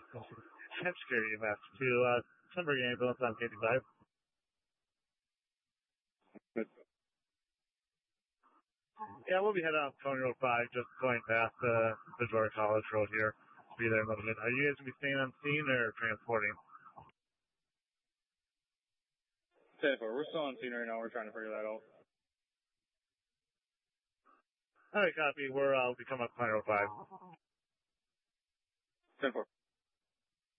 I'm scared you have to Sunbury ambulance on 55. Yeah, we'll be heading off County Road 5, just going past Bridgewater College Road here. Be there in a little bit. Are you guys going to be staying on scene or transporting? 10-4. We're still on scene right now. We're trying to figure that out. All right, copy. We'll be coming up County Road 5. 10-4.